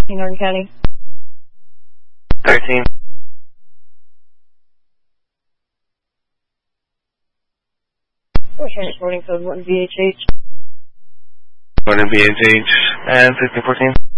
King Norton County. 13. Transporting code 1VHH. 1 VHH and 1614.